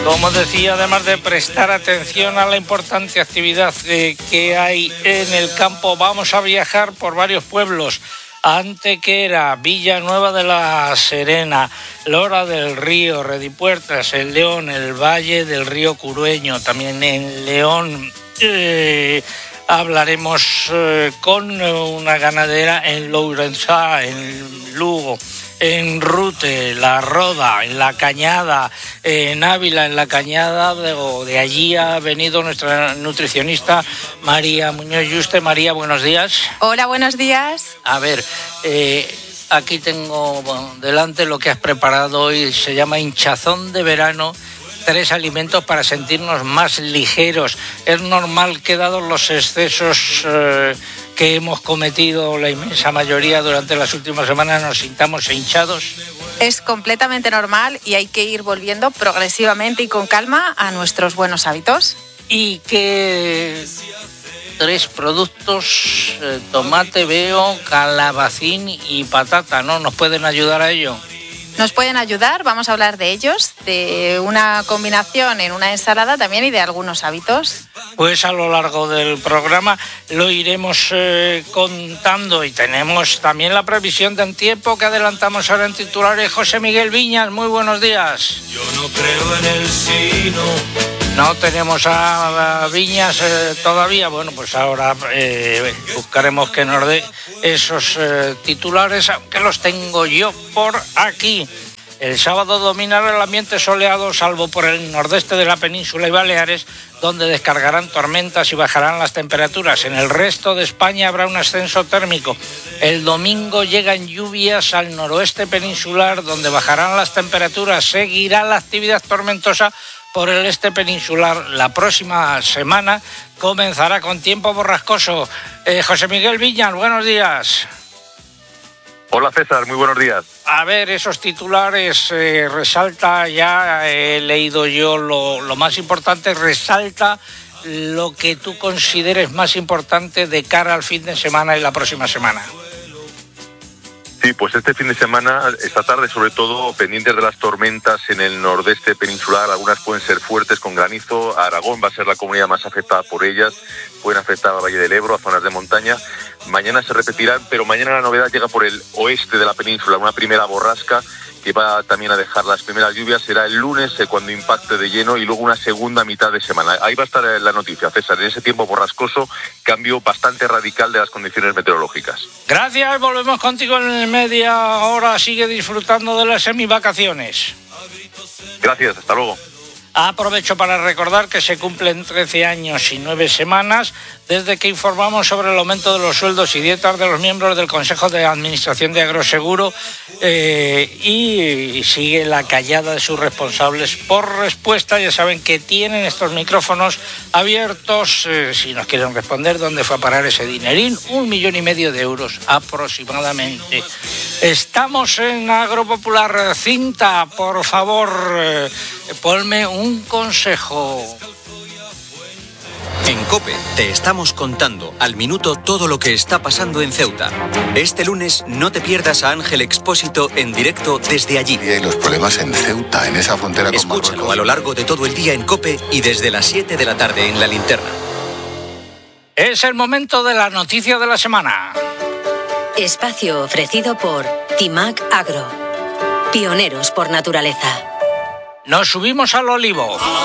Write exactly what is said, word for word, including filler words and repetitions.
Como decía, además de prestar atención a la importante actividad eh, que hay en el campo, vamos a viajar por varios pueblos. Antequera, Villanueva de la Serena, Lora del Río, Redipuertas, El León, el Valle del Río Curueño, también en León. Eh, hablaremos eh, con una ganadera en Lourenzá, en Lugo, en Rute, La Roda, en La Cañada, en Ávila, en La Cañada, de, de allí ha venido nuestra nutricionista María Muñoz Yuste. María, buenos días. Hola, buenos días. A ver, eh, aquí tengo bueno, delante lo que has preparado hoy, se llama hinchazón de verano. Tres alimentos para sentirnos más ligeros. Es normal que, dados los excesos eh, que hemos cometido la inmensa mayoría durante las últimas semanas, nos sintamos hinchados. Es completamente normal y hay que ir volviendo progresivamente y con calma a nuestros buenos hábitos. ¿Y qué tres productos, eh, tomate, veo, calabacín y patata, ¿no? ¿Nos pueden ayudar a ello? Nos pueden ayudar, vamos a hablar de ellos, de una combinación en una ensalada también y de algunos hábitos. Pues a lo largo del programa lo iremos eh, contando y tenemos también la previsión del tiempo que adelantamos ahora en titulares. José Miguel Viñas, muy buenos días. Yo no creo en el sino. No tenemos a Viñas eh, todavía. Bueno, pues ahora eh, buscaremos que nos dé esos eh, titulares, aunque los tengo yo por aquí. El sábado dominará el ambiente soleado, salvo por el nordeste de la península y Baleares, donde descargarán tormentas y bajarán las temperaturas. En el resto de España habrá un ascenso térmico. El domingo llegan lluvias al noroeste peninsular, donde bajarán las temperaturas. Seguirá la actividad tormentosa por el este peninsular. La próxima semana comenzará con tiempo borrascoso. Eh, José Miguel Viñas, buenos días. Hola César, muy buenos días. A ver, esos titulares, eh, resalta, ya he leído yo lo, lo más importante, resalta lo que tú consideres más importante de cara al fin de semana y la próxima semana. Sí, pues este fin de semana, esta tarde sobre todo, pendientes de las tormentas en el nordeste peninsular, algunas pueden ser fuertes con granizo. Aragón va a ser la comunidad más afectada por ellas, pueden afectar a Valle del Ebro, a zonas de montaña. Mañana se repetirán, pero mañana la novedad llega por el oeste de la península, una primera borrasca que va también a dejar las primeras lluvias. Será el lunes eh, cuando impacte de lleno y luego una segunda mitad de semana. Ahí va a estar la noticia, César. En ese tiempo borrascoso, cambio bastante radical de las condiciones meteorológicas. Gracias, volvemos contigo en media hora. Sigue disfrutando de las semivacaciones. Gracias, hasta luego. Aprovecho para recordar que se cumplen trece años y nueve semanas desde que informamos sobre el aumento de los sueldos y dietas de los miembros del Consejo de Administración de Agroseguro eh, y sigue la callada de sus responsables por respuesta. Ya saben que tienen estos micrófonos abiertos eh, si nos quieren responder dónde fue a parar ese dinerín, un millón y medio de euros aproximadamente. Estamos en Agropopular. Cinta, por favor, eh, ponme un consejo. En COPE te estamos contando al minuto todo lo que está pasando en Ceuta. Este lunes no te pierdas a Ángel Expósito en directo desde allí. Y los problemas en Ceuta, en esa frontera con Marruecos. Escúchalo a lo largo de todo el día en COPE y desde las siete de la tarde en La Linterna. Es el momento de la noticia de la semana. Espacio ofrecido por Timac Agro. Pioneros por naturaleza. Nos subimos al olivo.